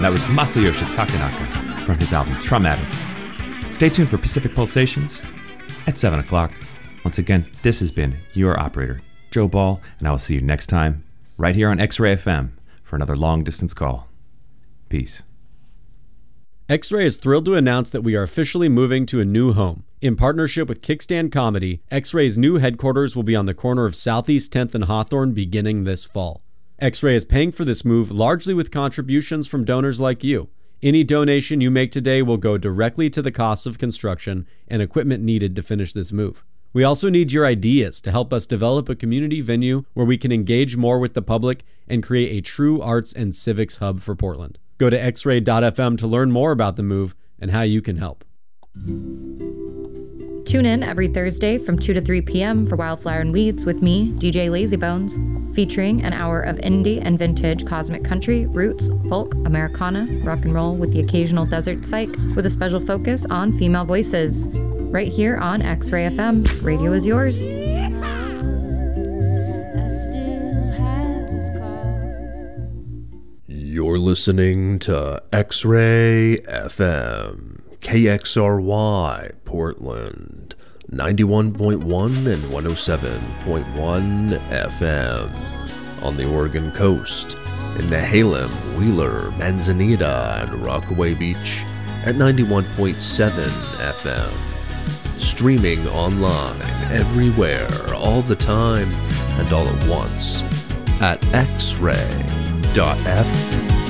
That was Masayoshi Takanaka from his album Traumatic. Stay tuned for Pacific Pulsations at 7 o'clock. Once again, this has been your operator, Joe Ball, and I will see you next time right here on X-Ray FM for another long-distance call. Peace. X-Ray is thrilled to announce that we are officially moving to a new home. In partnership with Kickstand Comedy, X-Ray's new headquarters will be on the corner of Southeast 10th and Hawthorne beginning this fall. X-Ray is paying for this move largely with contributions from donors like you. Any donation you make today will go directly to the costs of construction and equipment needed to finish this move. We also need your ideas to help us develop a community venue where we can engage more with the public and create a true arts and civics hub for Portland. Go to xray.fm to learn more about the move and how you can help. Tune in every Thursday from 2 to 3 p.m. for Wildflower and Weeds with me, DJ Lazybones, featuring an hour of indie and vintage cosmic country, roots, folk, Americana, rock and roll with the occasional desert psych, with a special focus on female voices. Right here on X-Ray FM. Radio is yours. You're listening to X-Ray FM, KXRY, Portland, 91.1 and 107.1 FM. On the Oregon coast, in Nehalem, Wheeler, Manzanita, and Rockaway Beach at 91.7 FM. Streaming online, everywhere, all the time, and all at once at xray.fm.